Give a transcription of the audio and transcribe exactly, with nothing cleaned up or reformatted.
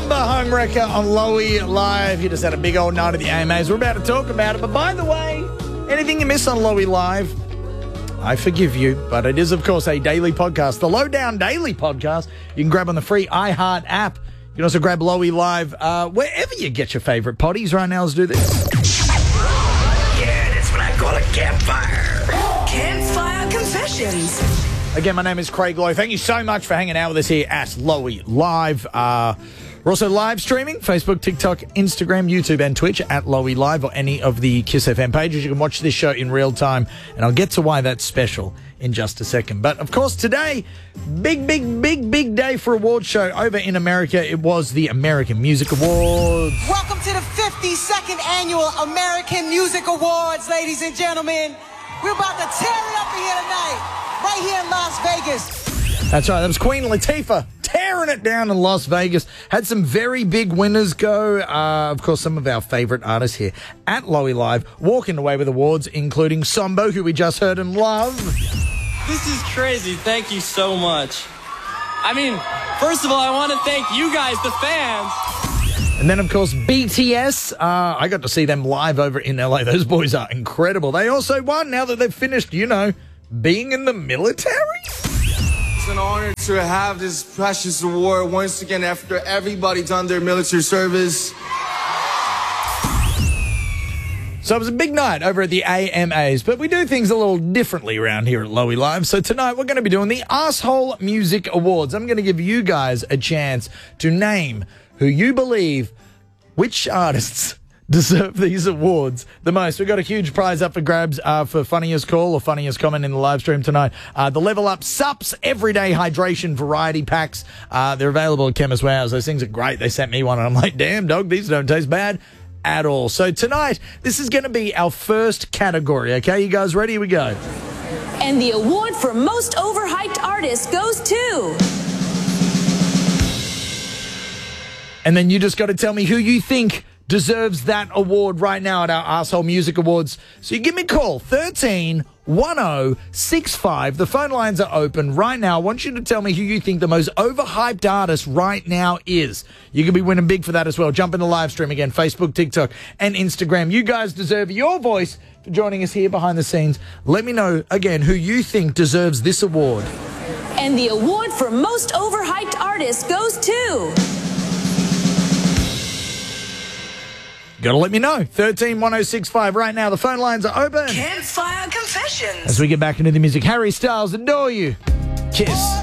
number home wrecker on Lowy Live. You just had a big old night at the A M As. We're about to talk about it. But by the way, anything you miss on Lowy Live, I forgive you. But it is, of course, a daily podcast. The Lowdown Daily Podcast you can grab on the free iHeart app. You can also grab Lowy Live uh, wherever you get your favourite potties. Right now, let's do this. Yeah, that's what I call a campfire. Campfire Confessions. Again, my name is Craig Lowe. Thank you so much for hanging out with us here at Lowy Live. Uh, we're also live streaming Facebook, TikTok, Instagram, YouTube, and Twitch at Lowy Live or any of the Kiss F M pages. You can watch this show in real time, and I'll get to why that's special in just a second. But, of course, today, big, big, big, big day for award show over in America. It was the American Music Awards. Welcome to the fifty-second Annual American Music Awards, ladies and gentlemen. We're about to tear it up in here tonight, right here in Las Vegas. That's right. That was Queen Latifah tearing it down in Las Vegas. Had some very big winners go. Uh, of course, some of our favourite artists here at Lowy Live walking away with awards, including Sombo, who we just heard and love. This is crazy. Thank you so much. I mean, first of all, I want to thank you guys, the fans. And then, of course, B T S. Uh, I got to see them live over in L A. Those boys are incredible. They also won now that they've finished, you know, being in the military. It's an honor to have this precious award once again after everybody done their military service. So it was a big night over at the A M As, but we do things a little differently around here at Lowy Live. So tonight we're going to be doing the Asshole Music Awards. I'm going to give you guys a chance to name who you believe, which artists deserve these awards the most. We've got a huge prize up for grabs uh, for funniest call or funniest comment in the live stream tonight. Uh, the Level Up Sups Everyday Hydration Variety Packs. Uh, they're available at Chemist Warehouse. Those things are great. They sent me one and I'm like, damn, dog, these don't taste bad at all. So tonight, this is going to be our first category. Okay, you guys ready? Here we go. And the award for most overhyped artist goes to... And then you just got to tell me who you think deserves that award right now at our Asshole Music Awards. So you give me a call, thirteen one oh six five. The phone lines are open right now. I want you to tell me who you think the most overhyped artist right now is. You could be winning big for that as well. Jump in the live stream again, Facebook, TikTok, and Instagram. You guys deserve your voice for joining us here behind the scenes. Let me know, again, who you think deserves this award. And the award for most overhyped artist goes to... Got to let me know. thirteen one oh six five right now. The phone lines are open. Campfire Confessions. As we get back into the music, Harry Styles, Adore You. Kiss.